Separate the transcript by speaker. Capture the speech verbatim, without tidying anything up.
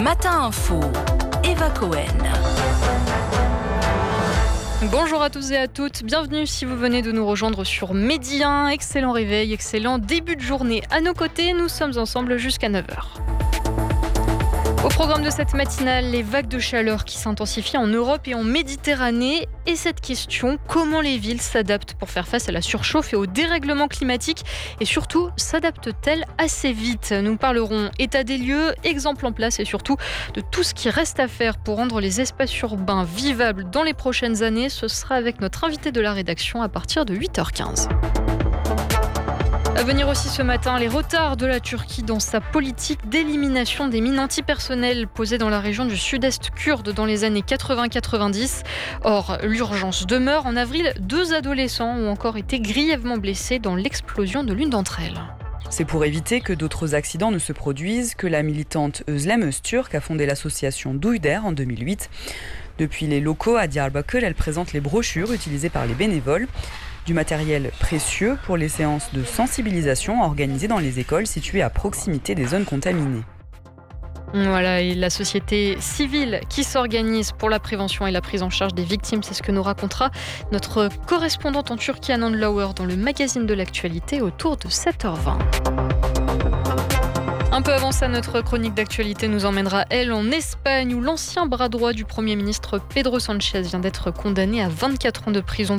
Speaker 1: Matin Info, Eva Cohen.
Speaker 2: Bonjour à tous et à toutes, bienvenue si vous venez de nous rejoindre sur Midi un. Excellent réveil, excellent début de journée. À nos côtés, nous sommes ensemble jusqu'à neuf heures. Au programme de cette matinale, les vagues de chaleur qui s'intensifient en Europe et en Méditerranée. Et cette question, comment les villes s'adaptent pour faire face à la surchauffe et au dérèglement climatique? Et surtout, s'adaptent-elles assez vite? Nous parlerons état des lieux, exemples en place et surtout de tout ce qui reste à faire pour rendre les espaces urbains vivables dans les prochaines années. Ce sera avec notre invité de la rédaction à partir de huit heures quinze. À venir aussi ce matin, les retards de la Turquie dans sa politique d'élimination des mines antipersonnelles posées dans la région du sud-est kurde dans les années quatre-vingts quatre-vingt-dix. Or, l'urgence demeure. En avril, deux adolescents ont encore été grièvement blessés dans l'explosion de l'une d'entre elles.
Speaker 3: C'est pour éviter que d'autres accidents ne se produisent que la militante Özlem Öztürk a fondé l'association Douille d'air en deux mille huit. Depuis les locaux à Diyarbakır, elle présente les brochures utilisées par les bénévoles. Du matériel précieux pour les séances de sensibilisation organisées dans les écoles situées à proximité des zones contaminées.
Speaker 2: Voilà, et la société civile qui s'organise pour la prévention et la prise en charge des victimes, c'est ce que nous racontera notre correspondante en Turquie, Anand Lauer, dans le magazine de l'actualité autour de sept heures vingt. Un peu avant ça, notre chronique d'actualité nous emmènera, elle, en Espagne, où l'ancien bras droit du Premier ministre Pedro Sánchez vient d'être condamné à vingt-quatre ans de prison